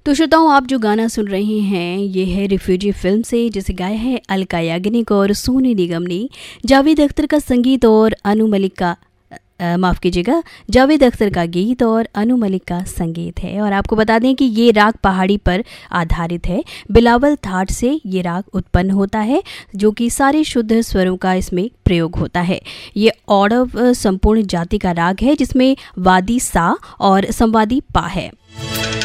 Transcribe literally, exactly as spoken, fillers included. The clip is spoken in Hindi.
तो श्रोताओं, आप जो गाना सुन रहे हैं ये है रिफ्यूजी फिल्म से, जिसे गाया है अलका याग्निक और सोनू निगम ने। जावेद अख्तर का संगीत और अनु मलिक का माफ़ कीजिएगा जावेद अख्तर का गीत और अनु मलिक का संगीत है। और आपको बता दें कि ये राग पहाड़ी पर आधारित है। बिलावल थाट से ये राग उत्पन्न होता है, जो कि सारे शुद्ध स्वरों का इसमें प्रयोग होता है। ये औडव संपूर्ण जाति का राग है, जिसमें वादी सा और संवादी पा है।